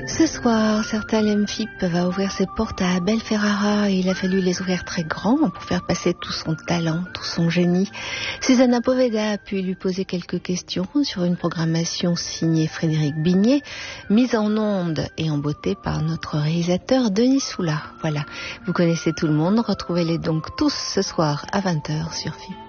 Ce soir, certains l'EMFIP va ouvrir ses portes à Abel Ferrara et il a fallu les ouvrir très grands pour faire passer tout son talent, tout son génie. Susanna Poveda a pu lui poser quelques questions sur une programmation signée Frédéric Bignet, mise en onde et en beauté par notre réalisateur Denis Soula. Voilà, vous connaissez tout le monde, retrouvez-les donc tous ce soir à 20h sur FIP.